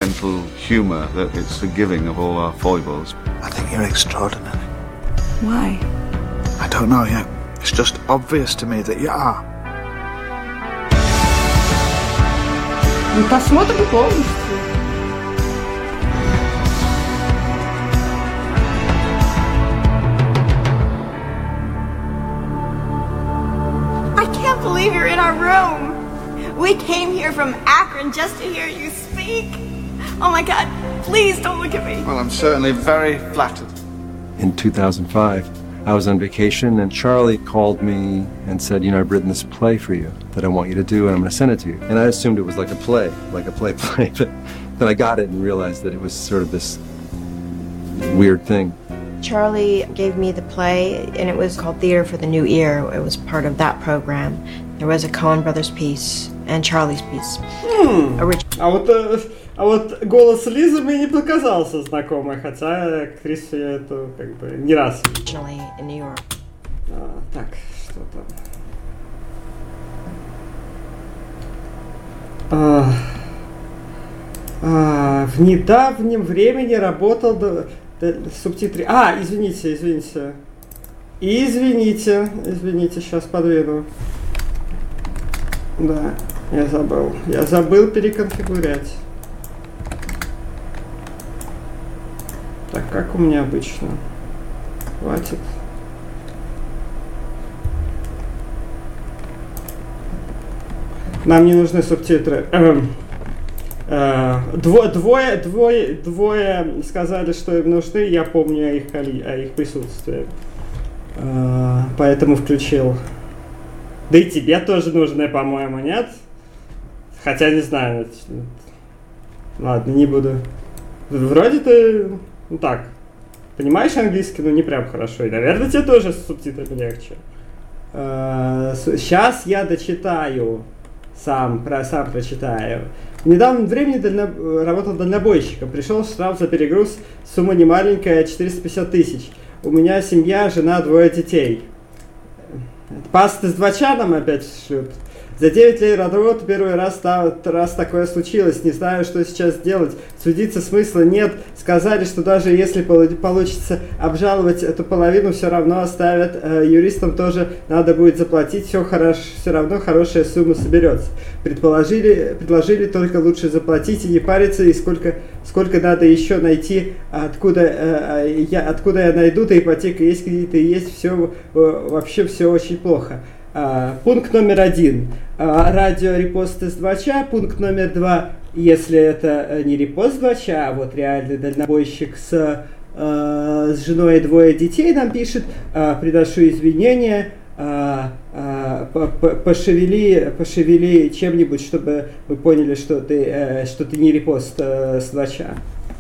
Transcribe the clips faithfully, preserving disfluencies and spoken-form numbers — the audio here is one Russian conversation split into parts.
gentle humour that it's forgiving of all our foibles. I think you're extraordinary. Why? I don't know yet. It's just obvious to me that you are. Мы посмотрим полностью. I can't believe you're in our room. We came here from Akron just to hear you speak. Oh my God, please don't look at me. Well, I'm certainly very flattered. In two thousand five, I was on vacation and Charlie called me and said, you know, I've written this play for you that I want you to do and I'm going to send it to you. And I assumed it was like a play, like a play play, but then I got it and realized that it was sort of this weird thing. Charlie gave me the play and it was called Theater for the New Ear. It was part of that program. There was a Coen Brothers piece and Charlie's piece. Hmm. А вот, а вот голос Лизы мне не показался знакомый, хотя актрису я эту как бы не раз. Originally in New York. А, так, что там? А, а, в недавнем времени работал до, до, субтитры. А, извините, извините. Извините, извините, сейчас подвину. Да, я забыл. Я забыл переконфигурять. Так, как у меня обычно. Хватит. Нам не нужны субтитры. Двое, двое, двое, двое сказали, что им нужны. Я помню о их, о их присутствии. Поэтому включил. Да и тебе тоже нужны, по-моему, нет? Хотя не знаю. Ладно, не буду. Вроде ты, ну так, понимаешь английский, но не прям хорошо. И, наверное, тебе тоже с субтитрами легче. Сейчас я дочитаю. Сам, про, сам прочитаю. В недавнем времени дально, работал дальнобойщиком. Пришел штраф за перегруз. Сумма немаленькая, четыреста пятьдесят тысяч. У меня семья, жена, двое детей. Пасты с двачаном опять шлют. За девять лет работы первый раз, раз такое случилось. Не знаю, что сейчас делать. Судиться смысла нет. Сказали, что даже если получится обжаловать эту половину, все равно оставят. Юристам тоже надо будет заплатить. Все, хорошо, все равно хорошая сумма соберется. Предположили, предложили только лучше заплатить и не париться. И сколько, сколько надо еще найти, откуда я, откуда я найду-то ипотека, есть кредиты, есть все. Вообще все очень плохо. Uh, пункт номер один. Uh, радио репосты с двача. Пункт номер два. Если это не репост с двача, а вот реальный дальнобойщик с, uh, с женой и двое детей нам пишет. Uh, приношу извинения. Uh, uh, пошевели, пошевели чем-нибудь, чтобы мы поняли, что ты, uh, что ты не репост uh, с двача.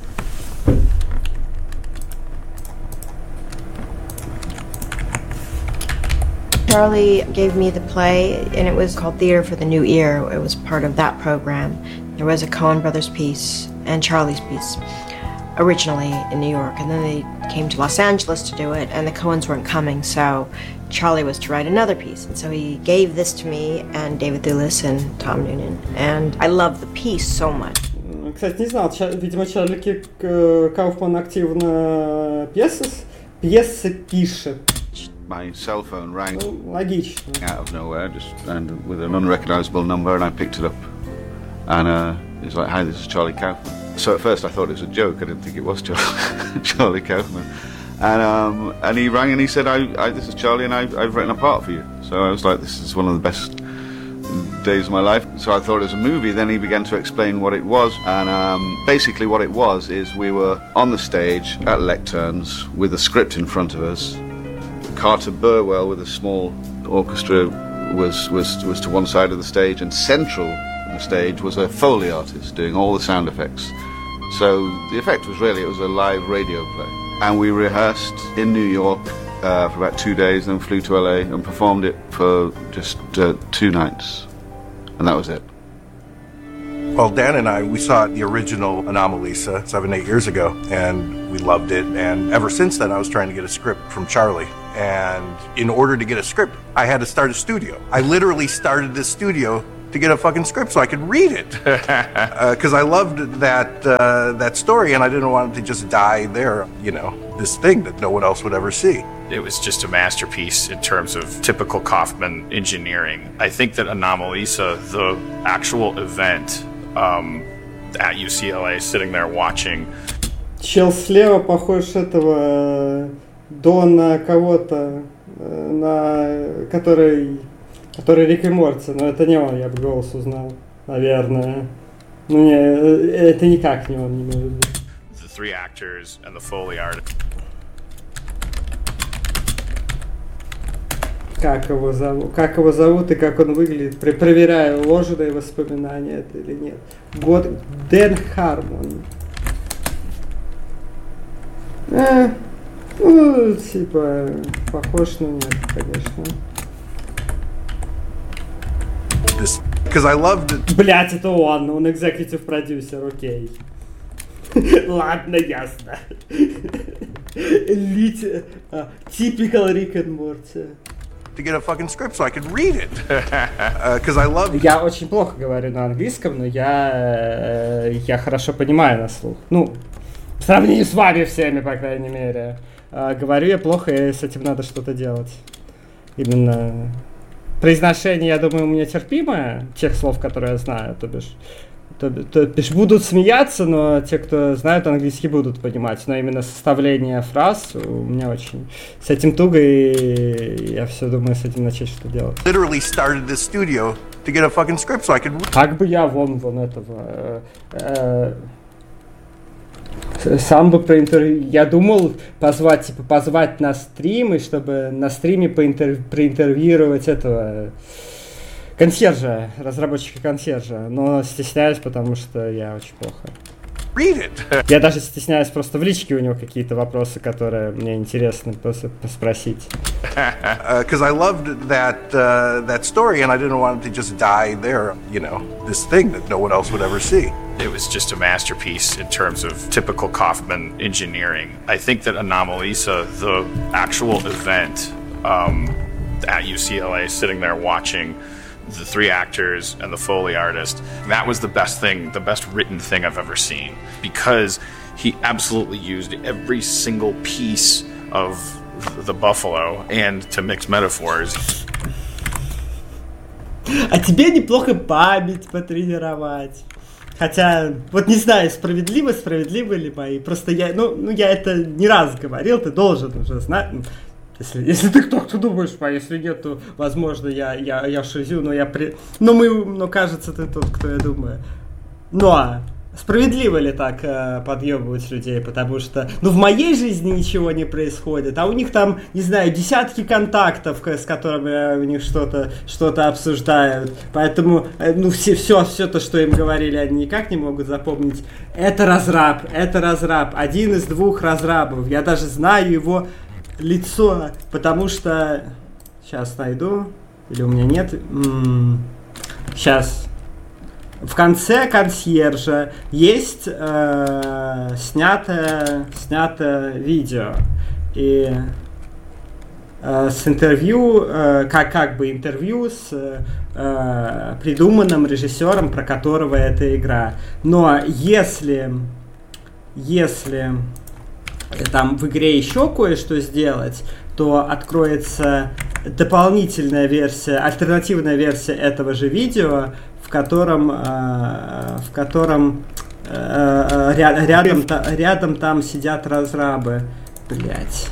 Charlie gave me the play, and it was called Theater for the New Ear. It was part of that program. There was a Coen Brothers piece and Charlie's piece, originally in New York. And then they came to Los Angeles to do it, and the Coens weren't coming, so Charlie was to write another piece. And so he gave this to me and David Thewlis and Tom Noonan. And I love the piece so much. Кстати, не знал, видимо, Чарли Кауфман активно пьесы, пьесы пишет. My cell phone rang Логично. out of nowhere, just and with an unrecognisable number, and I picked it up. And uh, he was like, "Hi, this is Charlie Kaufman." So at first I thought it was a joke. I didn't think it was Charlie, Charlie Kaufman. And um, and he rang and he said, I, I, "This is Charlie, and I, I've written a part for you." So I was like, "This is one of the best days of my life." So I thought it was a movie. Then he began to explain what it was, and um, basically what it was is we were on the stage at Lecterns with a script in front of us. Carter Burwell with a small orchestra was, was, was to one side of the stage, and central to the stage was a Foley artist doing all the sound effects. So the effect was really, it was a live radio play. And we rehearsed in New York uh, for about two days, then flew to L A and performed it for just uh, two nights. And that was it. Well, Dan and I, we saw the original Anomalisa seven, eight years ago, and we loved it. And ever since then, I was trying to get a script from Charlie. And in order to get a script, I had to start a studio. I literally started this studio to get a fucking script so I could read it. Because uh, I loved that uh, that story, and I didn't want it to just die there, you know, this thing that no one else would ever see. It was just a masterpiece in terms of typical Kaufman engineering. I think that Anomalisa, the actual event um, at U C L A, sitting there watching. Чел слева похож этого Дона кого-то, на который, который Рик и Морти, но это не он, я бы голос узнал, наверное. Ну не, это никак не он, не может быть. The three actors and the Foley art. Как его зовут, как его зовут и как он выглядит. При, проверяю, ложные воспоминания это или нет. Год Дэн Хармон. Э, ну, типа, похож, но нет, конечно. Because I loved it. Блять, это он, он executive producer, окей. Ладно, ясно. Лить, typical Rick and Morty. To get a fucking script so I could read it. Because uh, I loved. Я очень плохо говорю на английском, но я я хорошо понимаю на слух. Ну, в сравнении с вами всеми, по крайней мере. А, говорю я плохо, и с этим надо что-то делать. Именно произношение, я думаю, у меня терпимое, тех слов, которые я знаю, то бишь. То, то бишь будут смеяться, но те, кто знают английский, будут понимать. Но именно составление фраз у меня очень с этим туго, и я все думаю с этим начать что делать. Literally started this studio to get a fucking script so I could. Как бы я вон вон этого э, э, сам бы проинтервью... Я думал позвать, типа, позвать на стрим, и чтобы на стриме поинтер... проинтервьюировать этого консьержа, разработчика консьержа, но стесняюсь, потому что я очень плохо. Read it. Я даже стесняюсь просто в личке у него какие-то вопросы, которые мне интересно спросить. Because uh, I loved that uh, that story, and I didn't want it to just die there, you know, this thing that no one else would ever see. It was just a masterpiece in terms of typical Kaufman engineering. I think that Anomalisa, the actual event um, at U C L A, sitting there watching the three actors and the Foley artist, that was the best thing, the best written thing I've ever seen, because he absolutely used every single piece of the buffalo and to mix metaphors. А тебе неплохо память потренировать. Хотя, вот не знаю, справедливо, справедливо ли мои. Просто я, ну, ну я это не раз говорил, ты должен уже знать. Если, если ты кто, кто думаешь, а если нет, то, возможно, я, я, я шизю, но я при... Но мы, но кажется, ты тот, кто я думаю. Но справедливо ли так э, подъебывать людей, потому что, ну, в моей жизни ничего не происходит, а у них там, не знаю, десятки контактов, с которыми у них что-то, что-то обсуждают, поэтому, э, ну, все, все, все то, что им говорили, они никак не могут запомнить. Это разраб, это разраб, один из двух разрабов, я даже знаю его лицо, потому что... Сейчас найду. Или у меня нет? М-м- сейчас. В конце консьержа есть э- снятое, снятое видео. И э- с интервью, э- как, как бы интервью с э- придуманным режиссером, про которого эта игра. Но если... Если... там в игре еще кое-что сделать, то откроется дополнительная версия, альтернативная версия этого же видео, в котором, э, в котором э, ря- рядом, та, рядом там сидят разрабы. Блять.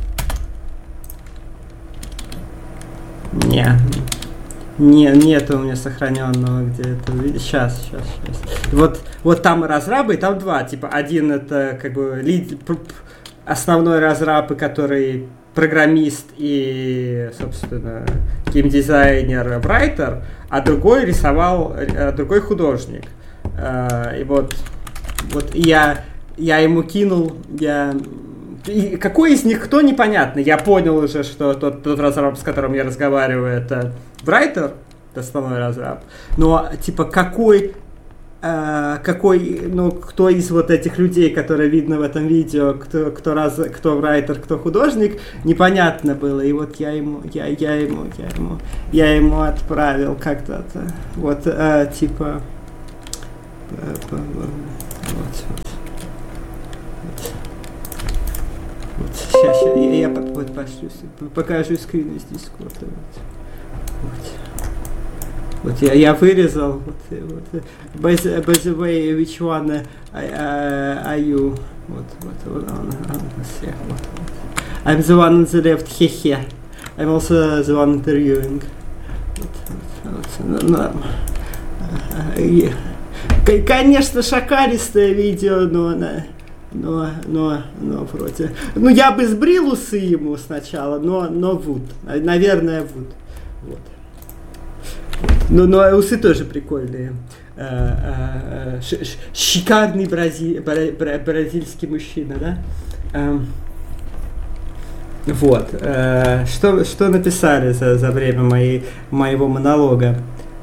Не. Не, нет у меня сохраненного где-то. Сейчас, сейчас, сейчас. Вот, вот там разрабы, и там два. Типа, один это как бы лид, основной разраб, который программист и, собственно, геймдизайнер, брайтер, а другой рисовал, а другой художник. И вот, вот я, я ему кинул, я... И какой из них кто, непонятно. Я понял уже, что тот, тот разраб, с которым я разговариваю, это брайтер, это основной разраб. Но, типа, какой э, какой, ну, кто из вот этих людей, которые видно в этом видео, кто, кто, раз, кто райтер, кто художник, непонятно было. И вот я ему, я, я ему, я ему, я ему отправил когда-то. Вот, э, типа... Э, вот, вот. Вот, сейчас, сейчас я, я вот, пошлю, покажу скрин из Дискорда. Вот. Вот. Вот я, я вырезал. Вот, вот. By, the, by the way, which one uh, are you? Вот, вот, вот, он, он, вот, вот. I'm the one on the left, хе-хе. I'm also the one interviewing. Вот, вот, вот. No, конечно, шакалистое видео, но... Но, но, но вроде... Ну, я бы сбрил усы ему сначала, но, но вуд. Наверное, вуд. Вот. Но, но усы тоже прикольные. Ш- ш- шикарный брази- бра- бра- бразильский мужчина, да? Вот. Что, что написали за, за время моей, моего монолога?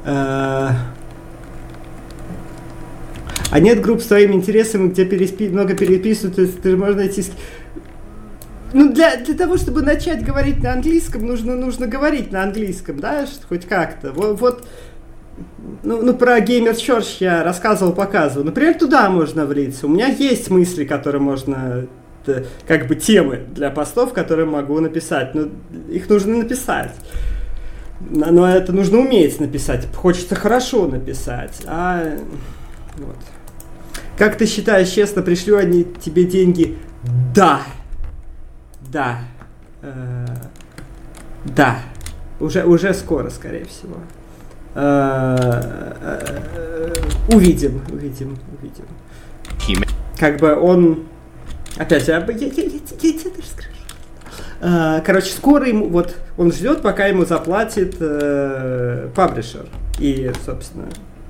А нет групп с твоими интересами, где переспи... много переписывают, ты можно найти... Ну, для, для того, чтобы начать говорить на английском, нужно, нужно говорить на английском, да, хоть как-то. Вот, вот ну, ну, про Gamer Church я рассказывал, показывал. Например, туда можно влиться. У меня есть мысли, которые можно... Как бы темы для постов, которые могу написать. Но их нужно написать. Но это нужно уметь написать. Хочется хорошо написать. А... Вот. Как ты считаешь, честно, пришлю они тебе деньги? Да. Да. Э, да. Уже, уже скоро, скорее всего. Э, э, увидим, увидим, увидим. Как бы он... Опять, я, я, я, я, я, я тебе даже скажу. Э, короче, скоро ему... Вот он ждет, пока ему заплатит э, паблишер. И, собственно...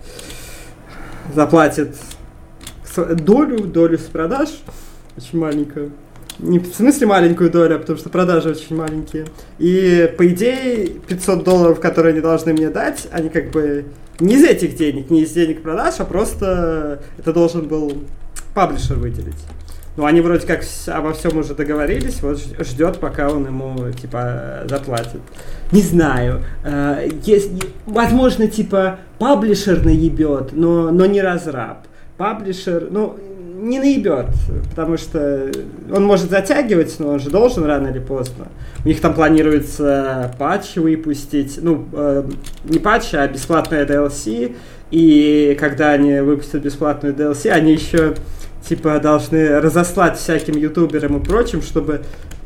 заплатит долю, долю с продаж, очень маленькую. Не в смысле маленькую долю, а потому что продажи очень маленькие. И, по идее, пятьсот долларов, которые они должны мне дать, они как бы не из этих денег, не из денег продаж, а просто это должен был паблишер выделить. Ну, они вроде как обо всем уже договорились, вот ждет, пока он ему, типа, заплатит. Не знаю. Есть, возможно, типа, паблишер наебет, но, но не разраб. Паблишер, ну, не наебет, потому что он может затягивать, но он же должен рано или поздно. У них там планируется патч выпустить, ну, э, не патч, а бесплатное ди эл си, и когда они выпустят бесплатную ди эл си, они еще... типа должны разослать всяким ютуберам и прочим, чтобы,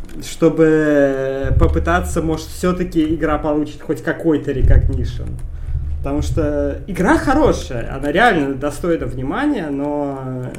чтобы попытаться, может, все-таки игра получит хоть какой-то recognition. Потому что игра хорошая, она реально достойна внимания, но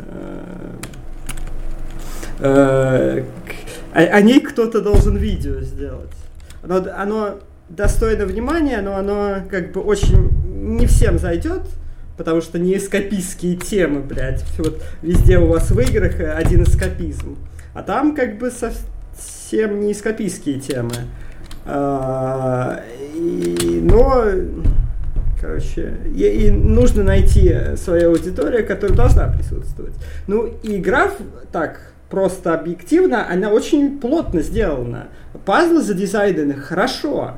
э, э, о ней кто-то должен видео сделать. Оно, оно достойно внимания, но оно как бы очень не всем зайдет. Потому что не эскапистские темы, блядь. Вот везде у вас в играх один эскапизм. А там как бы совсем не эскапистские темы. А, и, но, короче, и, и нужно найти свою аудиторию, которая должна присутствовать. Ну, и игра так, просто объективно, она очень плотно сделана. Пазлы задизайнены хорошо.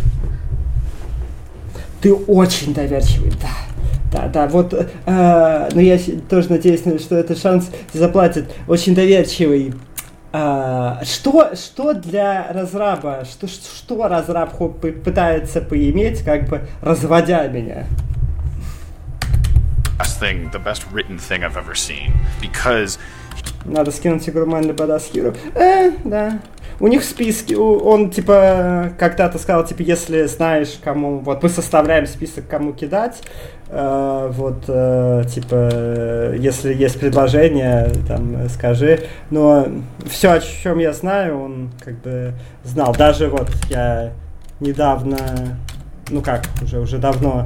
Ты очень доверчивый, да. Да, да, вот, э, но я тоже надеюсь, что этот шанс заплатит. Очень доверчивый. Э, что, что для разраба, что, что разраб пытается поиметь, как бы разводя меня? Thing, the best written thing I've ever seen, because... Надо скинуть игру Manly Badass Hero. Э, да. У них в списке, он, типа, когда-то сказал, типа, если знаешь, кому... Вот мы составляем список, кому кидать. Э, вот, э, типа, если есть предложение, там, скажи. Но все, о чем я знаю, он, как бы, знал. Даже вот я недавно... Ну как, уже, уже давно...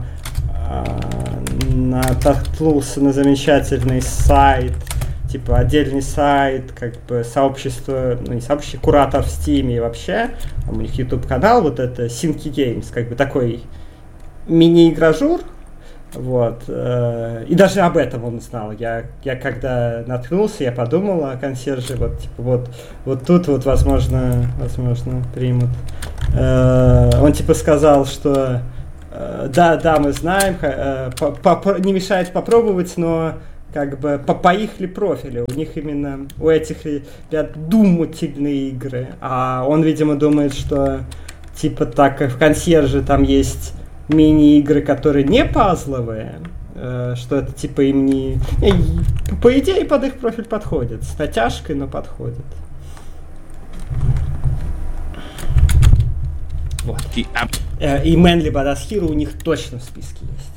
наткнулся на замечательный сайт, типа отдельный сайт, как бы сообщество, ну не сообщество, куратор в Steam и вообще, там у них YouTube канал, вот это Synky Games, как бы такой мини-игражур, Вот. И даже об этом он знал. Я, я когда наткнулся, я подумал о консьерже, вот, типа, вот, вот тут вот, возможно, возможно, примут. Он, типа, сказал, что да, да, мы знаем, не мешает попробовать, но как бы по, по их ли профилю. У них именно, у этих ребят думательные игры. А он, видимо, думает, что, типа, так как в консьерже там есть мини-игры, которые не пазловые, э, что это типа им не... не... По идее, под их профиль подходит. С натяжкой, но подходит. Вот. И, э, и Manly Badass Hero у них точно в списке есть.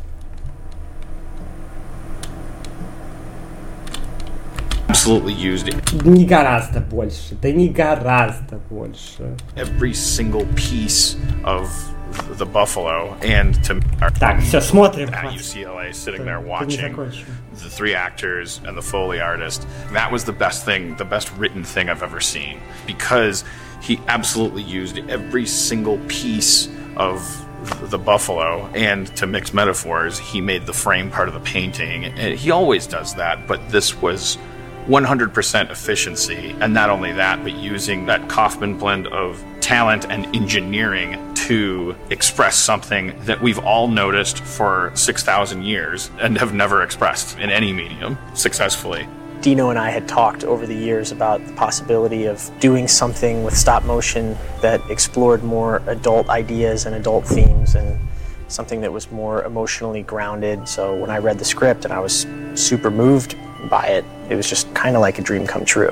Absolutely used it. Не гораздо больше. Да не гораздо больше. Every single piece of the Buffalo and to так, все, смотрим. At U C L A sitting there watching the three actors and the Foley artist. That was the best thing, the best written thing I've ever seen, because he absolutely used every single piece of the Buffalo, and to mix metaphors, he made the frame part of the painting. And he always does that, but this was one hundred percent efficiency, and not only that, but using that Kaufman blend of talent and engineering to express something that we've all noticed for six thousand years and have never expressed in any medium successfully. Dino and I had talked over the years about the possibility of doing something with stop motion that explored more adult ideas and adult themes, and something that was more emotionally grounded. So when I read the script and I was super moved by it, it was just kind of like a dream come true.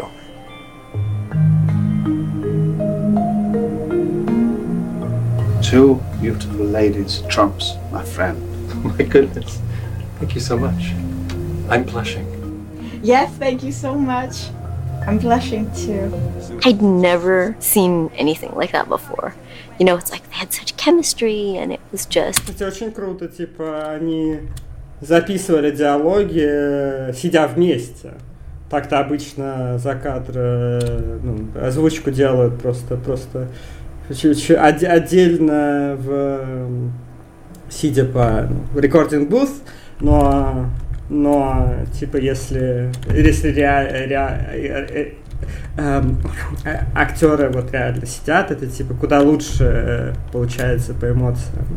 Two beautiful ladies trumps my friend. Oh my goodness. Thank you so much. I'm blushing. Yes, thank you so much. I'm blushing too. I'd never seen anything like that before. You know, it's like they had such chemistry, and it was just... Это очень круто, типа, они записывали диалоги, сидя вместе. Так-то обычно за кадр, ну, озвучку делают просто, просто отдельно в, сидя по recording booth, но, но типа если, если ре, ре, э, э, актеры вот реально сидят, это типа куда лучше получается по эмоциям.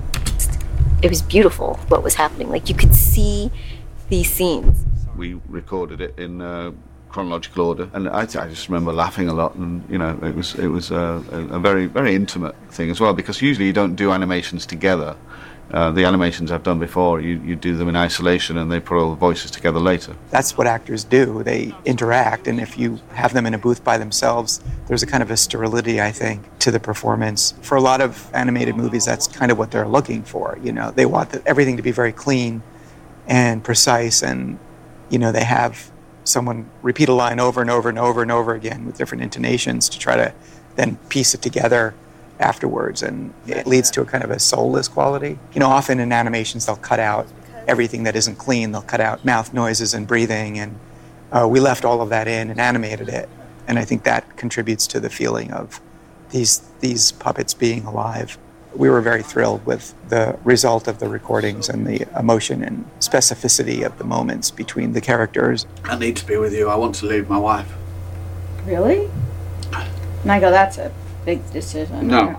It was beautiful what was happening. Like you could see these scenes. We recorded it in uh, chronological order, and I, I just remember laughing a lot, and you know, it was it was a, a, a very very intimate thing as well, because usually you don't do animations together. Uh, the animations I've done before, you, you do them in isolation and they put all the voices together later. That's what actors do. They interact, and if you have them in a booth by themselves, there's a kind of a sterility, I think, to the performance. For a lot of animated movies, that's kind of what they're looking for. You know, they want the, everything to be very clean and precise, and you know, they have someone repeat a line over and over and over and over again with different intonations to try to then piece it together afterwards, and it leads to a kind of a soulless quality. You know, often in animations they'll cut out everything that isn't clean. They'll cut out mouth noises and breathing, and uh, we left all of that in and animated it. And I think that contributes to the feeling of these these puppets being alive. We were very thrilled with the result of the recordings and the emotion and specificity of the moments between the characters. I need to be with you. I want to leave my wife. Really? Michael, that's a big decision. No.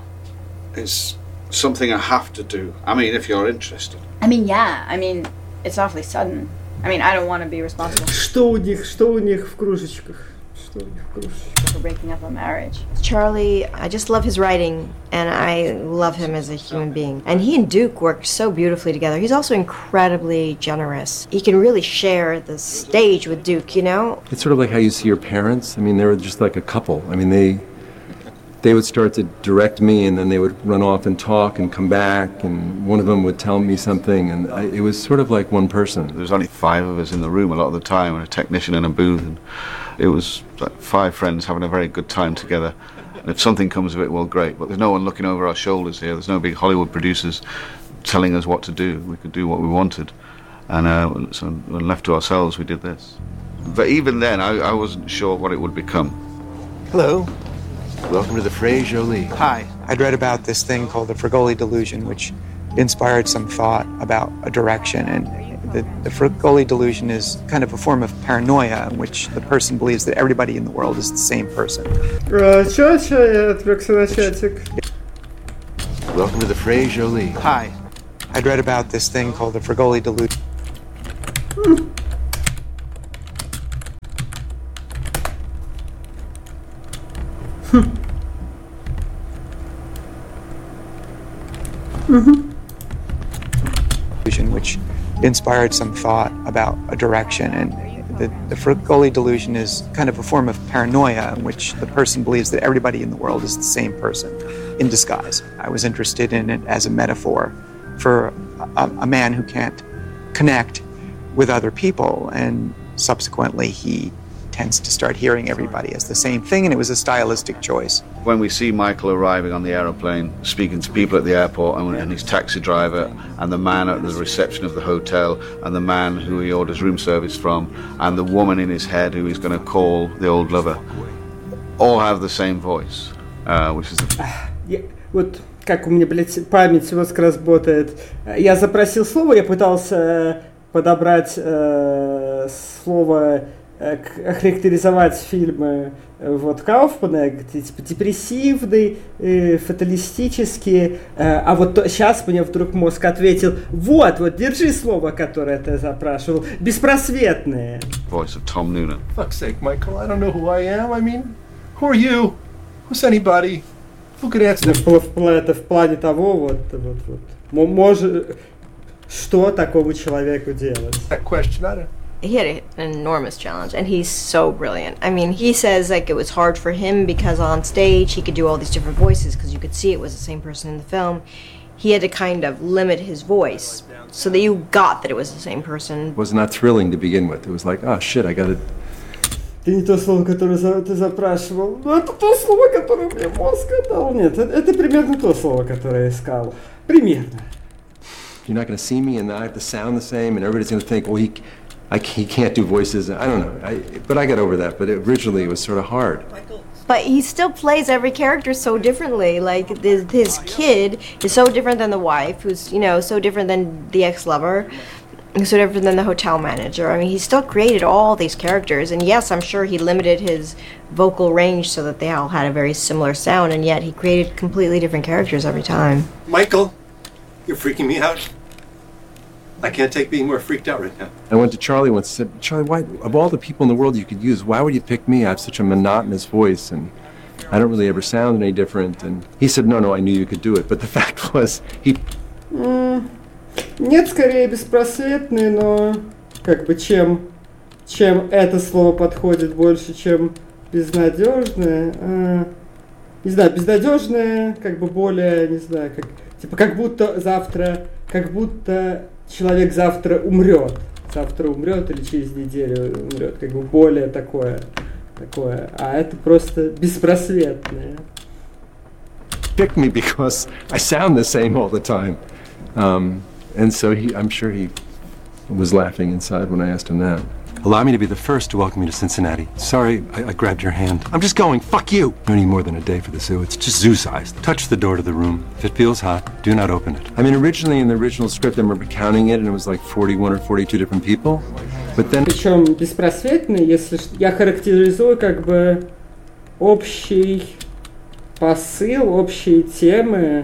It's something I have to do. I mean, if you're interested. I mean, yeah. I mean, it's awfully sudden. I mean, I don't want to be responsible. Что у них, что у них в кружечках? Что у них в кружечках? For breaking up a marriage. Charlie, I just love his writing, and I love him as a human being. And he and Duke work so beautifully together. He's also incredibly generous. He can really share the stage with Duke, you know? It's sort of like how you see your parents. I mean, they were just like a couple. I mean, they they would start to direct me, and then they would run off and talk and come back, and one of them would tell me something, and I, it was sort of like one person. There was only five of us in the room a lot of the time, and a technician in a booth, and it was like five friends having a very good time together. And if something comes of it, well, great, but there's no one looking over our shoulders here. There's no big Hollywood producers telling us what to do. We could do what we wanted, and uh, so when left to ourselves, we did this. But even then, I, I wasn't sure what it would become. Hello. Welcome to the Frey Jolie. Hi. I'd read about this thing called the Frigoli delusion, which inspired some thought about a direction. And the, the Frigoli delusion is kind of a form of paranoia in which the person believes that everybody in the world is the same person. Uh, чё, чё, я отвлекся на чатик. Welcome to the Frey Jolie. Hi. I'd read about this thing called the Frigoli delusion. Hmm. Mm-hmm. Which inspired some thought about a direction. And the, the Frigoli delusion is kind of a form of paranoia in which the person believes that everybody in the world is the same person in disguise. I was interested in it as a metaphor for a, a man who can't connect with other people, and subsequently he tends to start hearing everybody as the same thing, and it was a stylistic choice. When we see Michael arriving on the aeroplane, speaking to people at the airport, and, and his taxi driver, and the man at the reception of the hotel, and the man who he orders room service from, and the woman in his head who he's going to call the old lover, all have the same voice, uh, which is the... Я, вот как у меня, блядь, память мозг работает. Я запросил слово, я пытался подобрать э, слово, э, охарактеризовать фильмы э, вот Кауфмана, типа депрессивный, э, фаталистический, э, а вот то, сейчас мне вдруг мозг ответил: вот, вот, держи слово, которое ты запрашивал, беспросветное. Voice of Tom Noonan. Fuck's sake, Michael, I don't know who I am. I mean, who are you? Who's anybody? Who could answer? В, в, в, это в плане того, вот, вот, вот, может, что такому человеку делать? That question, I don't... He had a, an enormous challenge, and he's so brilliant. I mean, he says like it was hard for him because on stage he could do all these different voices because you could see it was the same person in the film. He had to kind of limit his voice so that you got that it was the same person. It was not thrilling to begin with. It was like, oh shit, I gotta... Это не то слово, которое ты запрашивал, но это то слово, которое мне мозг отдал. Нет, это, это примерно то слово, которое я искал. Примерно. You're not going to see me and I have to sound the same and everybody's going to think, well, he, I, he can't do voices. I don't know. I, but I got over that. But originally it was sort of hard. But he still plays every character so differently. Like his, his kid is so different than the wife, who's, you know, so different than the ex-lover. So different than the hotel manager. I mean, he still created all these characters, and yes, I'm sure he limited his vocal range so that they all had a very similar sound, and yet he created completely different characters every time. Michael, you're freaking me out. I can't take being more freaked out right now. I went to Charlie once and said, Charlie, why, of all the people in the world you could use, why would you pick me? I have such a monotonous voice, and I don't really ever sound any different. And he said, no, no, I knew you could do it. But the fact was, he... Mm. Нет, скорее беспросветный, но как бы чем, чем это слово подходит больше, чем безнадежное. А, не знаю, безнадежное, как бы более, не знаю, как, типа как будто завтра, как будто человек завтра умрет. Завтра умрет или через неделю умрет, как бы более такое, такое. А это просто беспросветное. Picked me because I sound the same all the time. Um, And so he, I'm sure he was laughing inside when I asked him that. Allow me to be the first to welcome you to Cincinnati. Sorry, I, I grabbed your hand. I'm just going. Fuck you! You don't need more than a day for the zoo. It's just zoo-sized. Touch the door to the room. If it feels hot, do not open it. I mean, originally in the original script, I remember counting it, and it was like forty-one or forty-two different people. But then... Причем беспросветный, если я характеризую как бы общий посыл, общие темы.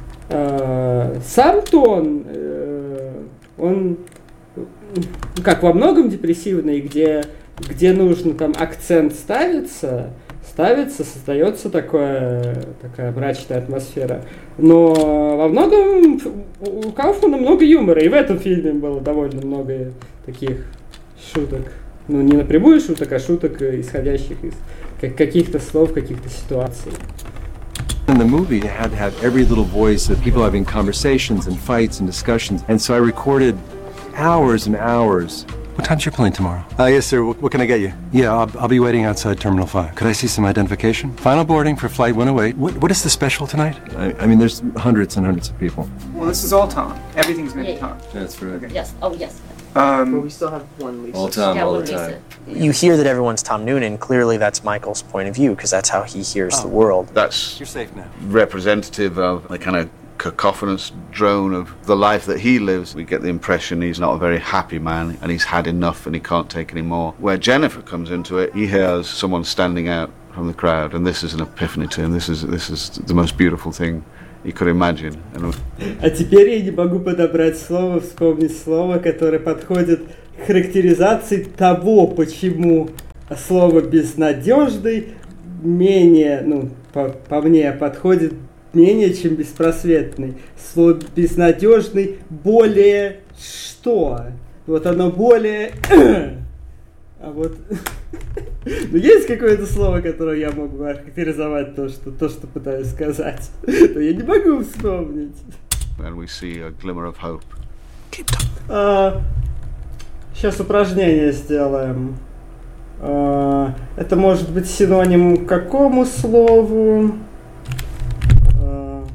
Uh, сам тон, uh, он, ну, как во многом депрессивный, где, где нужно там акцент ставится, ставится, создается такое, такая мрачная атмосфера. Но во многом у Кауфмана много юмора, и в этом фильме было довольно много таких шуток. Ну, не напрямую шуток, а шуток, исходящих из каких-то слов, каких-то ситуаций. In the movie, it had to have every little voice of people having conversations and fights and discussions. And so I recorded hours and hours. What time's your plane tomorrow? Uh, yes, sir. What, what can I get you? Yeah, I'll, I'll be waiting outside Terminal five. Could I see some identification? Final boarding for Flight one oh eight. What, what is the special tonight? I, I mean, there's hundreds and hundreds of people. Well, this is all Tom. Everything's made yeah, of Tom. That's right. Okay. Yes. Oh, yes. Um, but we still have one Lisa. All Tom, yeah, all the Lisa. time. You hear that everyone's Tom Noonan. Clearly, that's Michael's point of view because that's how he hears Oh. the world. That's You're safe now. representative of the kind of cacophonous drone of the life that he lives. We get the impression he's not a very happy man and he's had enough and he can't take any more. Where Jennifer comes into it, he hears someone standing out from the crowd, and this is an epiphany to him. This is this is the most beautiful thing he could imagine. And... А теперь я не могу подобрать слово, вспомнить слово, которое подходит к характеризации того, почему слово «безнадежный» менее, ну, по, по мне, подходит менее, чем «беспросветный». Слово «безнадежный» более что? Вот оно более... А вот... Ну, есть какое-то слово, которое я могу охарактеризовать то, что, то, что пытаюсь сказать. Но я не могу вспомнить. And we see a glimmer of hope. А, сейчас упражнение сделаем. А, это может быть синоним к какому слову? А,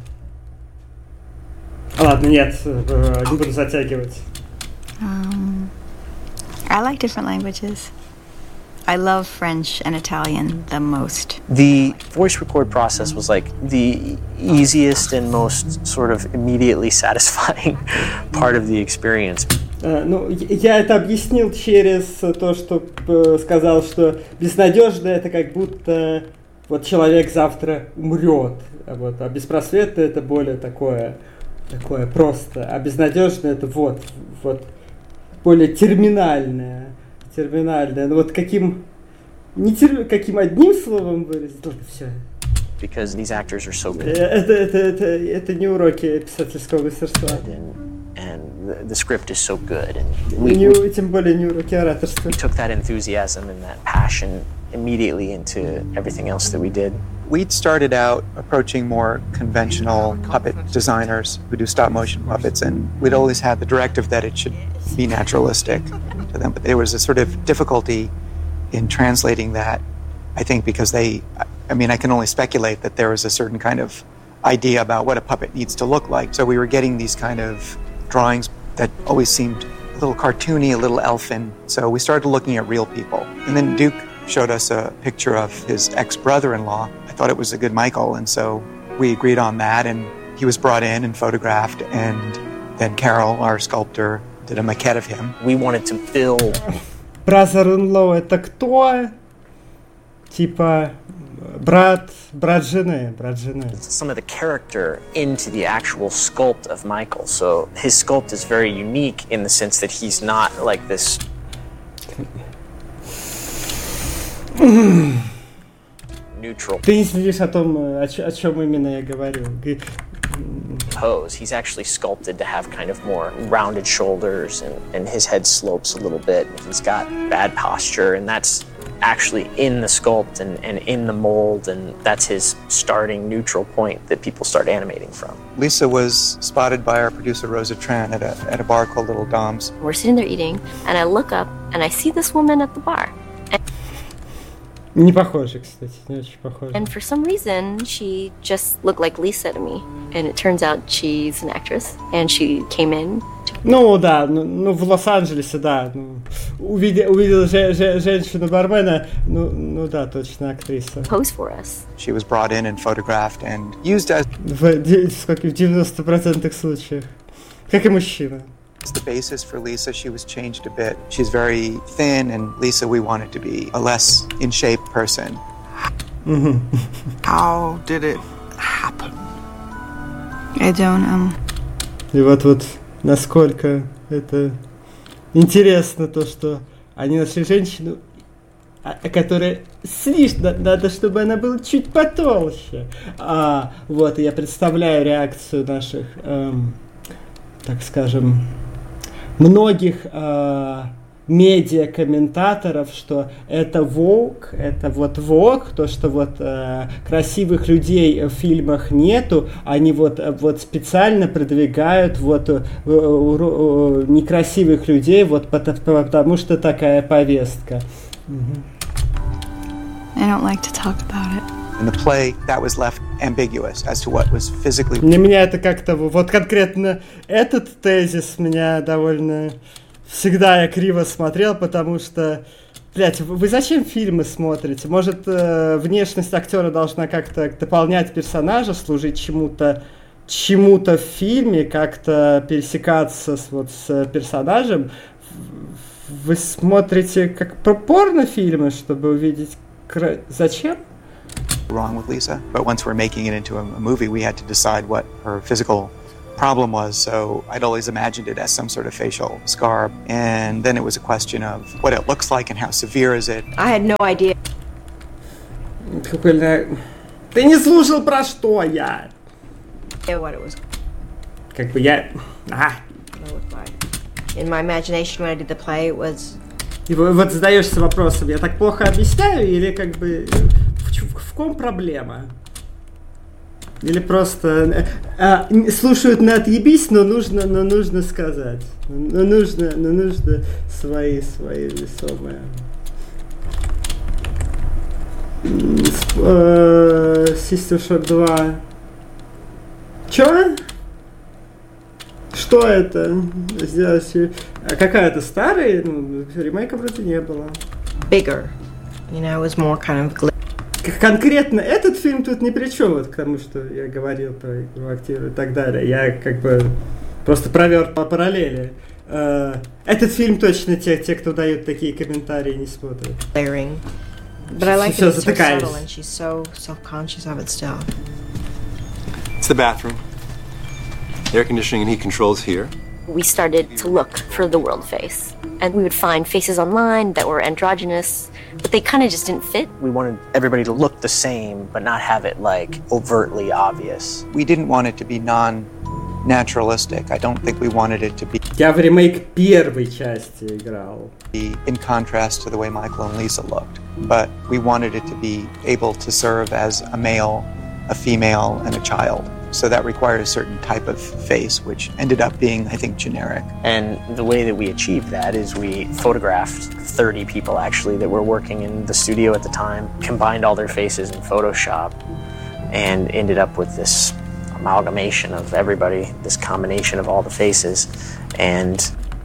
ладно, нет, не буду затягивать. Um, I like different languages. I love French and Italian the most. The voice record process was like the easiest and most sort of immediately satisfying part of the experience. Uh, ну, я это объяснил через то, что uh, сказал, что безнадежно это как будто вот человек завтра умрет, вот, а беспросветно это более такое, такое просто, а безнадежно это вот, вот более терминальное. Терминальное. Но вот каким, не тер, каким одним словом выразить, только все. Because these actors are so good. Это, это, это, это не уроки писательского мастерства. And, and the script is so good. And we, не, тем более не уроки ораторства. We took that enthusiasm and that passion immediately into everything else that we did. We'd started out approaching more conventional puppet designers who do stop motion puppets, and we'd always had the directive that it should be naturalistic to them. But there was a sort of difficulty in translating that, I think, because they, I mean, I can only speculate that there was a certain kind of idea about what a puppet needs to look like. So we were getting these kind of drawings that always seemed a little cartoony, a little elfin. So we started looking at real people. And then Duke showed us a picture of his ex-brother-in-law. I thought it was a good Michael, and so we agreed on that, and he was brought in and photographed, and then Carol, our sculptor, did a maquette of him. We wanted to build... Brother-in-law — это кто? Типа брат, брат жены, брат жены. Some of the character into the actual sculpt of Michael. So his sculpt is very unique in the sense that he's not like this... neutral. Ты не следишь о том, о, о чем именно я говорю. Pose. He's actually sculpted to have kind of more rounded shoulders, and, and his head slopes a little bit. He's got bad posture, and that's actually in the sculpt and, and in the mold, and that's his starting neutral point that people start animating from. Lisa was spotted by our producer Rosa Tran at a, at a bar called Little Dom's. We're sitting there eating, and I look up, and I see this woman at the bar. Не похоже, кстати, не очень похоже. And for some reason, she just looked like Lisa to me. And it turns out she's an actress, and she came in. Ну да, ну, ну в Лос-Анджелесе, да. Ну, увидел увидел же, же, женщину-бармена, ну, ну да, точно актриса. Pose for us. She was brought in and photographed and used as... В, сколько, в девяноста процентах случаев. Как и мужчина. It's the basis for Lisa. She was changed a bit. She's very thin, and Lisa, we wanted to be a less in shape person. Mm-hmm. How did it happen? I don't know. И вот вот насколько это интересно то, что они нашли женщину, которая слишком, надо, чтобы она была чуть потолще. А вот я представляю реакцию наших, эм, так скажем, многих э, медиа-комментаторов, что это Vogue, это вот Vogue, то, что вот э, красивых людей в фильмах нету, они вот, вот специально продвигают вот э, э, э, некрасивых людей, вот потому, потому что такая повестка. Mm-hmm. I don't like to talk about it. In the play, that was left ambiguous as to what was physically... Для меня это как-то, вот конкретно этот тезис меня довольно... Всегда я криво смотрел, потому что... Блять, вы зачем фильмы смотрите? Может, э, внешность актера должна как-то дополнять персонажа, служить чему-то чему-то в фильме, как-то пересекаться с, вот, с персонажем, вы смотрите как порнофильмы, чтобы увидеть... Кра... Зачем? Wrong with Lisa, but once we're making it into a, a movie, we had to decide what her physical problem was, so I'd always imagined it as some sort of facial scar, and then it was a question of what it looks like and how severe is it. I had no idea. Ты не слушал, про что я? What it was. Как бы я... А. In my imagination, when I did the play, it was... И вот задаешься вопросом, я так плохо объясняю, или как бы в, в ком проблема? Или просто а, слушают на отъебись, но нужно, но нужно сказать, но нужно, но нужно свои, свои весомые. System Shock два. Чё? Что это? Сделать... А какая-то старая? Ну, ремейка вроде не было. Bigger. You know, it was more kind of... Конкретно этот фильм тут ни при чем, вот к тому, что я говорил про игру актера и так далее. Я как бы просто провел по параллели. Uh, этот фильм точно те, те, кто дают такие комментарии, не смотрят. But I like that it's so subtle and she's so self-conscious of it still. It's the bathroom. Air conditioning and heat controls here. We started to look for the world face. And we would find faces online that were androgynous, but they kind of just didn't fit. We wanted everybody to look the same, but not have it like overtly obvious. We didn't want it to be non-naturalistic. I don't think we wanted it to be... Я в ремейк первой части играл. In contrast to the way Michael and Lisa looked. But we wanted it to be able to serve as a male, a female, and a child. So that required a certain type of face, which ended up being, I think, generic. And the way that we achieved that is we photographed thirty people, actually, that were working in the studio at the time, combined all their faces in Photoshop, and ended up with this amalgamation of everybody, this combination of all the faces. And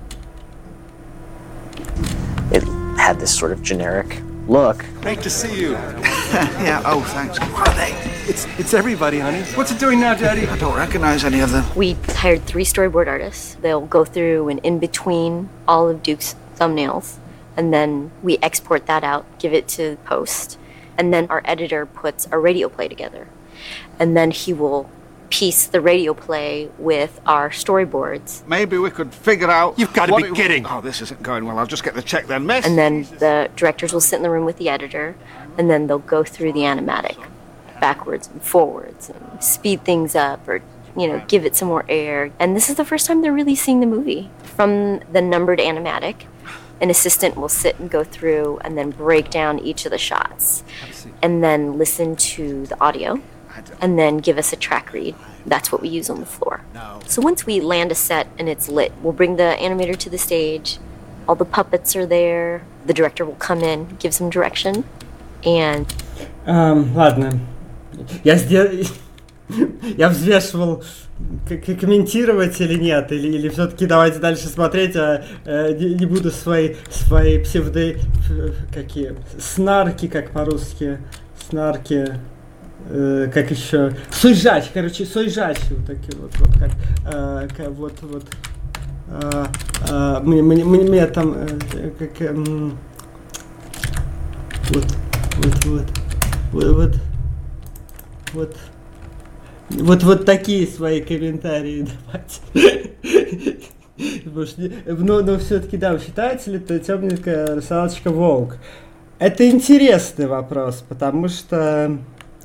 it had this sort of generic look. Great to see you. Yeah, oh, thanks. What are they? It's it's everybody, honey. What's it doing now, Daddy? I don't recognize any of them. We hired three storyboard artists. They'll go through and in between all of Duke's thumbnails, and then we export that out, give it to post, and then our editor puts a radio play together. And then he will piece the radio play with our storyboards. Maybe we could figure out... You've got to be kidding! Oh, this isn't going well. I'll just get the check then, miss. And then the directors will sit in the room with the editor, and then they'll go through the animatic backwards and forwards and speed things up or, you know, give it some more air. And this is the first time they're really seeing the movie. From the numbered animatic, an assistant will sit and go through and then break down each of the shots and then listen to the audio and then give us a track read. That's what we use on the floor. So once we land a set and it's lit, we'll bring the animator to the stage. All the puppets are there. The director will come in, give some direction, and... Um, ладно. Я сделал... Я взвешивал, к- комментировать или нет, или, или все-таки давайте дальше смотреть, а э, не, не буду свои, свои псевдо... Какие? Снарки, как по-русски. Снарки... Э, как еще? Суйжач, короче, суйжачи вот такие вот, вот как... Э, как вот, вот... Э, э, мне, мне, мне там... Э, как... Э, вот, вот, вот, вот, вот. Вот, вот, вот такие свои комментарии давайте. Но, но все-таки, да, считается ли это темненькая русалочка Волк? Это интересный вопрос, потому что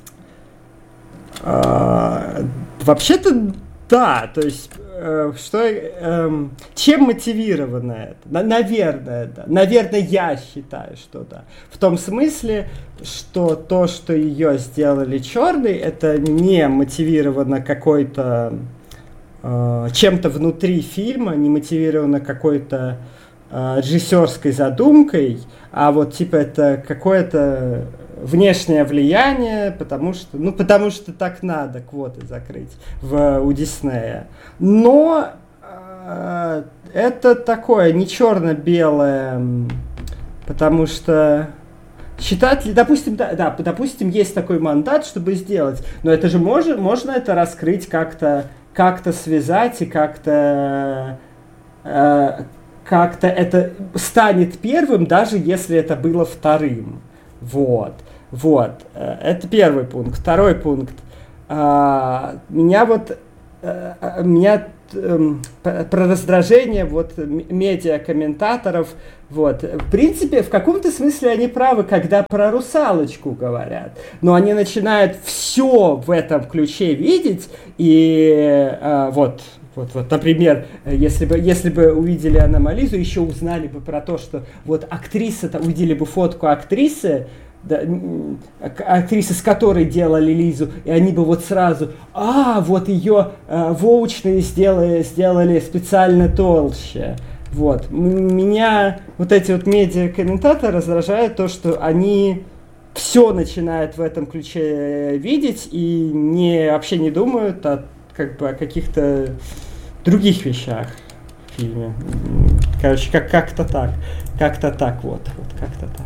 э, вообще-то да, то есть э, что, э, чем мотивировано это? На, наверное, да. Наверное, я считаю, что да. В том смысле, что то, что ее сделали черной, это не мотивировано какой-то э, чем-то внутри фильма, не мотивировано какой-то э, режиссерской задумкой, а вот типа это какое-то внешнее влияние, потому что, ну, потому что так надо квоты закрыть в, у Диснея. Но э, это такое не черно-белое, потому что Считать ли, допустим, да, да, допустим, есть такой мандат, чтобы сделать, но это же можно, можно это раскрыть как-то, как-то связать и как-то, э, как-то это станет первым, даже если это было вторым. Вот, вот. Это первый пункт. Второй пункт. А, меня вот, а, меня про раздражение вот медиа-комментаторов, вот, в принципе, в каком-то смысле они правы, когда про «Русалочку» говорят, но они начинают все в этом ключе видеть, и а, вот, вот, вот, например, если бы, если бы увидели Аномализу, еще узнали бы про то, что вот актриса, увидели бы фотку актрисы, да, актрисы, с которой делали Лизу, и они бы вот сразу, а, вот ее э, воучные сделали, сделали специально толще. Вот. Меня вот эти вот медиа-комментаторы раздражают то, что они все начинают в этом ключе видеть и не, вообще не думают о, как бы, о каких-то других вещах в фильме. Короче, как- как-то так. Как-то так, вот. вот как-то так.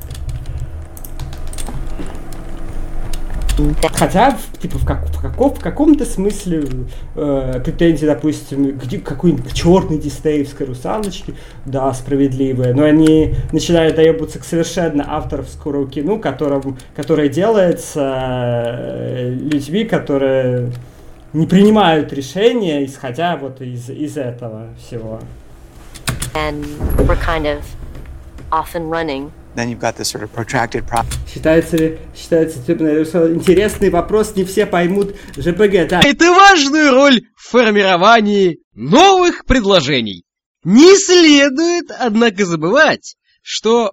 Хотя, в, типа, в, как, в, каком, в каком-то смысле э, претензии, допустим, где какой-нибудь черный Диснеевской «Русалочки», да, справедливые, но они начинают доебаться к совершенно авторскому кино, которым, которое делается э, людьми, которые не принимают решения, исходя вот из, из этого всего. And we're kind of off and running. Then you've got this sort of protracted process. Считается ли, считается, типа, интересный вопрос, не все поймут ЖПГ, да. Это важную роль в формировании новых предложений. Не следует, однако, забывать, что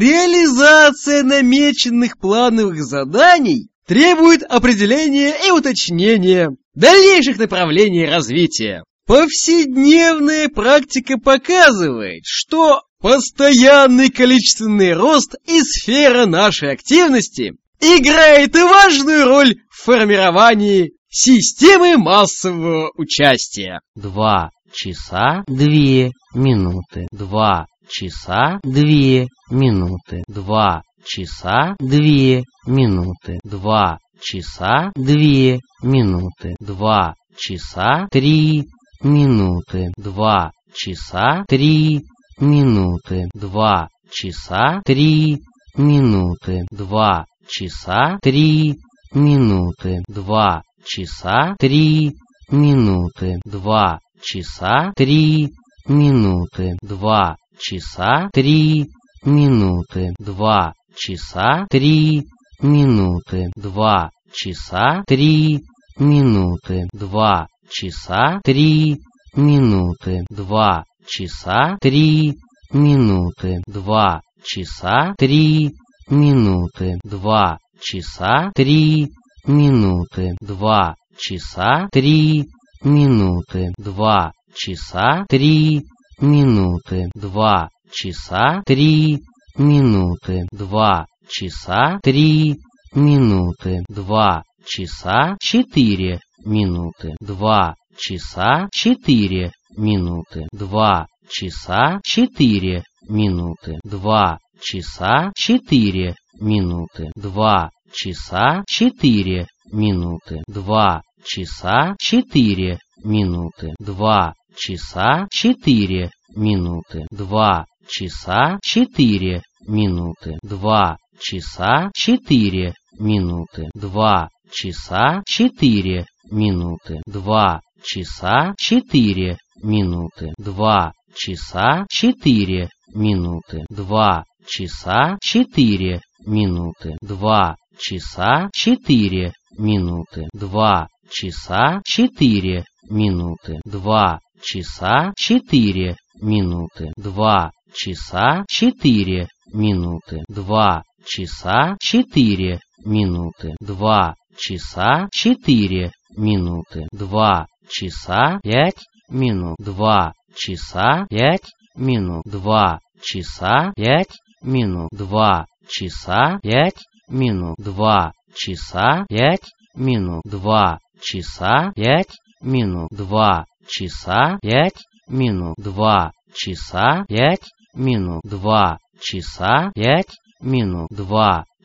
реализация намеченных плановых заданий требует определения и уточнения дальнейших направлений развития. Повседневная практика показывает, что постоянный количественный рост и сфера нашей активности играет важную роль в формировании системы массового участия. Два часа две минуты. Два часа две минуты. Два часа две минуты. Два часа две минуты. Два часа три минуты. Два часа три минуты. Два часа три минуты. Два часа три минуты. Два часа три минуты. Два часа три минуты. Два часа три минуты. Два часа три минуты. Два часа три минуты. Два часа три минуты. Два часа три минуты. Два часа три минуты. Два часа три минуты. Два часа три минуты. Два часа три минуты. Два часа три минуты. Два часа три минуты. Два часа четыре минуты. Два часа четыре минуты. Два часа четыре минуты. Два часа четыре минуты. Два часа четыре минуты. Два часа четыре минуты. Два часа четыре минуты. Два часа четыре минуты. Два часа четыре минуты. Два часа четыре минуты. Два часа четыре минуты. Два часа четыре минуты. Два часа четыре минуты. Два часа четыре минуты. Два часа четыре минуты. Два часа четыре минуты. Два часа четыре минуты. Два часа четыре минуты. Два часа четыре минуты. Два часа пять минут. Два часа пять минут. Два часа пять минут. Два часа пять минут. Два часа пять минут. Два часа пять минут. Два часа пять минут. Два часа пять минут. Два часа пять минут. Два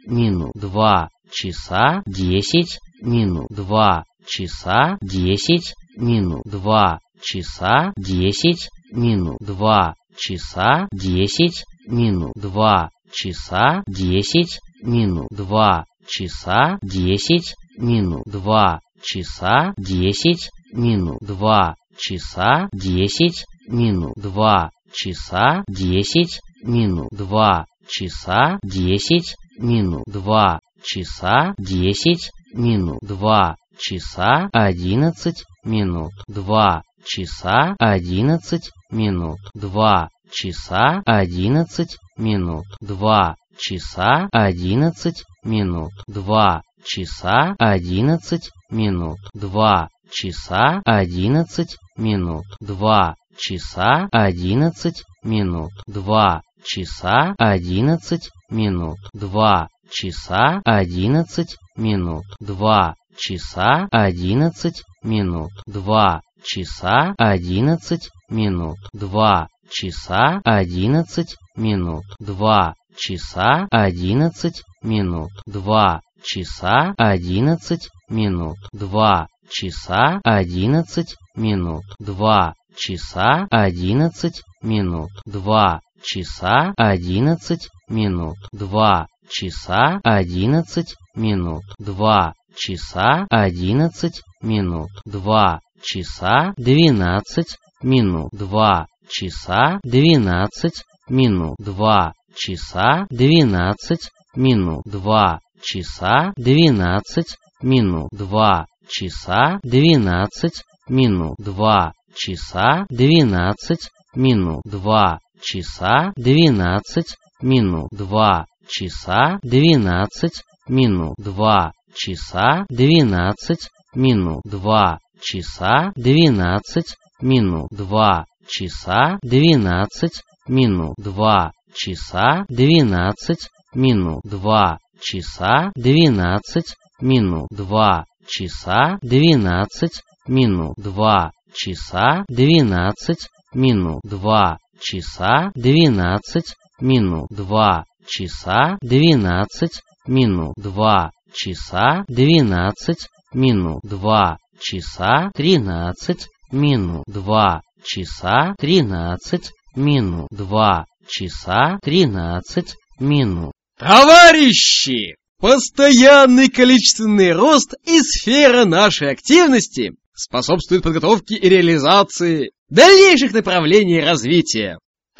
минут, два часа десять минут, два часа десять минут, два часа десять минут, два часа десять минут, два часа десять минут, два часа десять минут, два часа десять минут, два часа десять минут, два часа десять минут, два часа десять минут, два часа десять минут, два часа одиннадцать минут, два часа одиннадцать минут, два часа одиннадцать минут, два часа одиннадцать минут, два часа одиннадцать минут, два часа одиннадцать минут, два часа одиннадцать минут, два часа одиннадцать минут, два часа одиннадцать минут, два часа одиннадцать минут, два часа одиннадцать минут, два часа одиннадцать минут, два часа одиннадцать минут, два часа одиннадцать минут, два часа одиннадцать минут, два часа одиннадцать минут, два часа одиннадцать минут, два часа одиннадцать минут, два часа одиннадцать минут, два часа двенадцать минут, два часа двенадцать минут, два часа двенадцать минут, два часа двенадцать минут, два часа двенадцать минут, два часа двенадцать минут, два часа двенадцать минут, два часа двенадцать минут, два часа двенадцать минут, два часа двенадцать минут, два часа двенадцать минут, два часа двенадцать минут, два часа двенадцать минут, два часа двенадцать минут, два часа двенадцать минут, два часа двенадцать минут, два часа двенадцать минут, два часа двенадцать минут, два часа тринадцать минут, два часа тринадцать минут, два часа тринадцать минут. Товарищи! Постоянный количественный рост и сфера нашей активности способствует подготовке и реализации дальнейших направлений развития.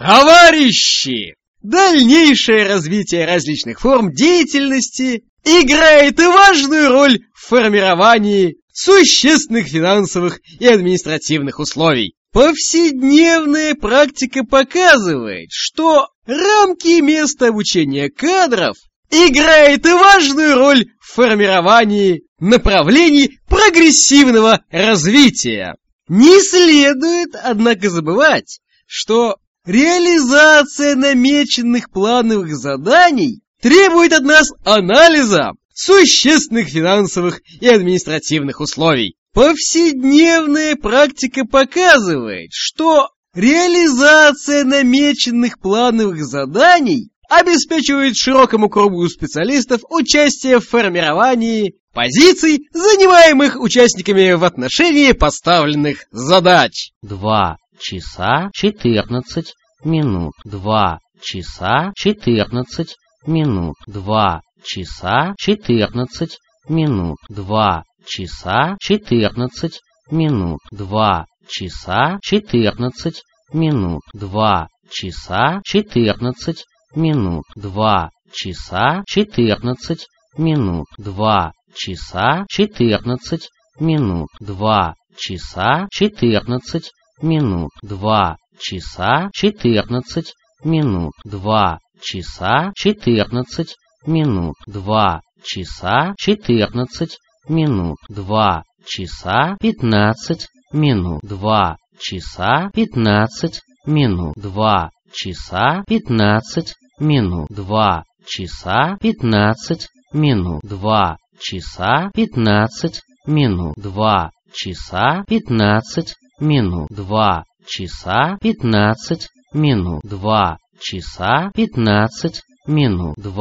Товарищи! Дальнейшее развитие различных форм деятельности играет важную роль в формировании существенных финансовых и административных условий. Повседневная практика показывает, что рамки места обучения кадров играет важную роль в формировании направлений прогрессивного развития. Не следует, однако, забывать, что реализация намеченных плановых заданий требует от нас анализа существенных финансовых и административных условий. Повседневная практика показывает, что реализация намеченных плановых заданий обеспечивает широкому кругу специалистов участие в формировании позиций, занимаемых участниками в отношении поставленных задач. Два часа четырнадцать минут, два часа четырнадцать минут, два часа четырнадцать минут, два часа четырнадцать минут, два часа четырнадцать минут, два часа четырнадцать минут, два часа четырнадцать минут, два часа четырнадцать минут, два часа четырнадцать минут, два часа четырнадцать минут, два часа четырнадцать минут, два часа четырнадцать минут, два часа пятнадцать минут, два часа пятнадцать минут, два часа пятнадцать минут, два часа пятнадцать минут, два часа пятнадцать минут, два часа пятнадцать минут, два часа пятнадцать минут, два часа пятнадцать минут, два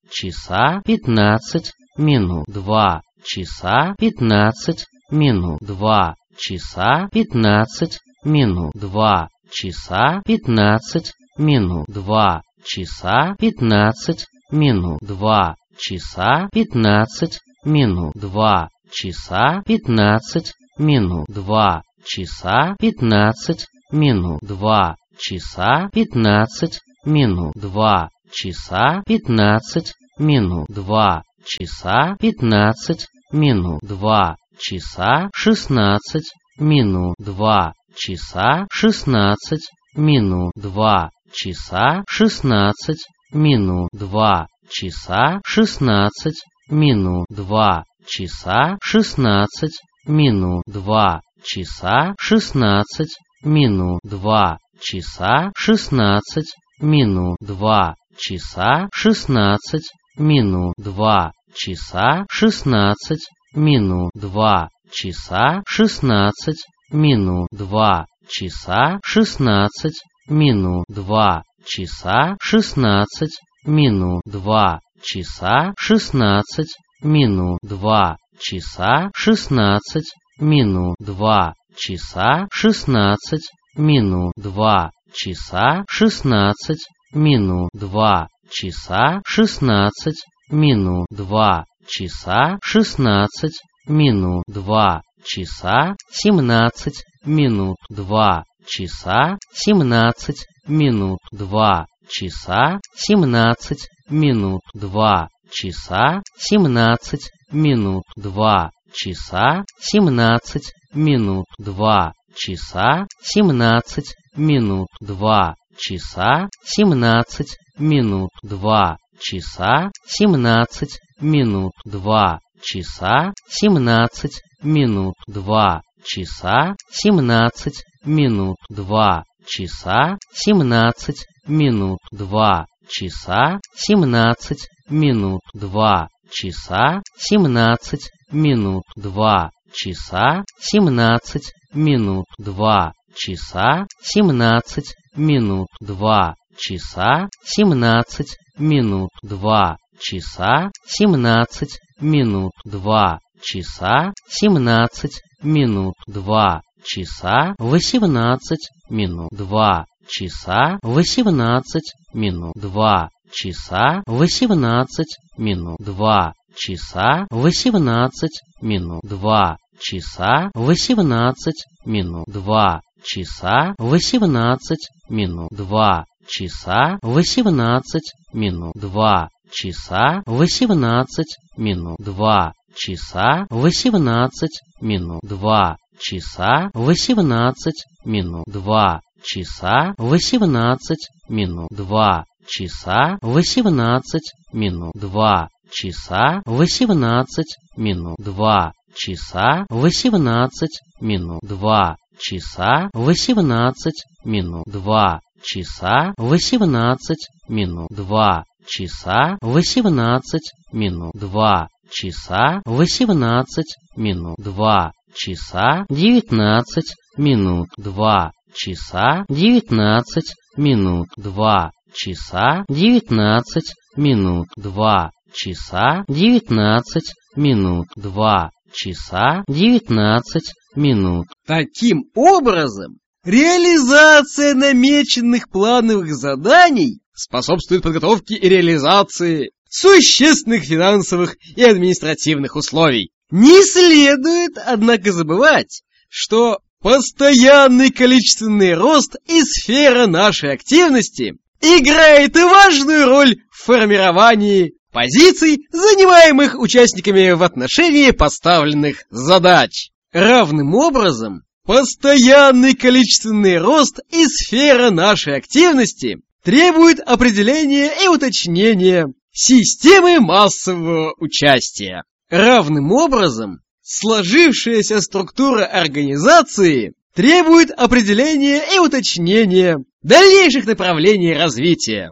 часа пятнадцать минут. Два часа пятнадцать минут. Два часа пятнадцать минут. Два часа пятнадцать минут. Два часа пятнадцать минут. Два часа пятнадцать минут. Два часа пятнадцать минут. Два часа пятнадцать минут. Два часа пятнадцать минут. Два часа пятнадцать минут. Два часа пятнадцать минут. Два часа шестнадцать минут. Два часа шестнадцать минут. Два часа шестнадцать минут. Два часа шестнадцать минут. Два часа шестнадцать минут. Два часа шестнадцать минут. Два часа шестнадцать минут. Два часа шестнадцать минут. Два часа шестнадцать минут. Два часа шестнадцать минут. Два часа шестнадцать минут. Два часа шестнадцать минут. Два часа шестнадцать минут. Два часа шестнадцать минут. Два часа шестнадцать минут. Два часа шестнадцать минут. Два часа шестнадцать минут. Два часа шестнадцать минут. Два часа семнадцать минут. Два часа семнадцать минут. Два часа семнадцать минут. Два часа семнадцать минут. Два часа семнадцать минут. Два часа семнадцать минут. Два часа семнадцать минут. Два часа семнадцать минут. Два часа семнадцать минут. Два часа семнадцать минут. Два часа семнадцать минут. Два часа семнадцать минут. Два часа семнадцать минут. Два часа семнадцать минут. Два часа семнадцать минут. Два часа семнадцать минут. Два часа семнадцать минут. Два часа семнадцать минут. Два часа восемнадцать минут. Два часа восемнадцать минут. Два часа восемнадцать минут. Два часа восемнадцать минут. Два часа восемнадцать минут. Два часа восемнадцать минут. Два часа восемнадцать минут. Два часа восемнадцать минут. Два часа восемнадцать минут. Два часа восемнадцать минут. Два часа восемнадцать минут. Два часа восемнадцать минут. Два часа восемнадцать минут. Два часа восемнадцать минут. Два часа восемнадцать минут. Два часа восемнадцать минут. Два часа восемнадцать минут. Два часа восемнадцать минут. Два часа девятнадцать минут. Два часа девятнадцать минут. Два часа девятнадцать минут. Два часа девятнадцать минут. Два часа девятнадцать минут. Таким образом, реализация намеченных плановых заданий способствует подготовке и реализации существенных финансовых и административных условий. Не следует, однако, забывать, что постоянный количественный рост и сфера нашей активности играет важную роль в формировании позиций, занимаемых участниками в отношении поставленных задач. Равным образом, постоянный количественный рост и сфера нашей активности требует определения и уточнения системы массового участия. Равным образом, сложившаяся структура организации требует определения и уточнения дальнейших направлений развития.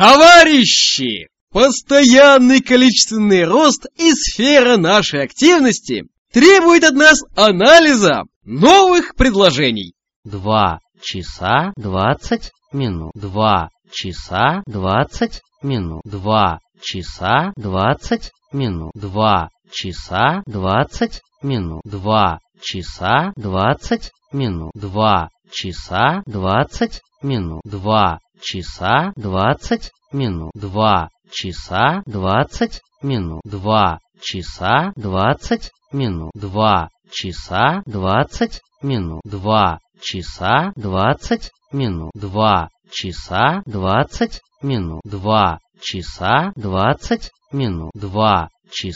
Товарищи! Постоянный количественный рост и сфера нашей активности требует от нас анализа новых предложений. Два часа двадцать минут. Два часа двадцать минут. Два часа двадцать минут. Два часа двадцать минут. Два часа двадцать минут. Два часа двадцать минут. Два часа двадцать минут. Два часа двадцать минут. Два часа двадцать минут. Два часа двадцать минут. Два часа двадцать минут. Два часа двадцать минут. Два часа двадцать минут. Два часа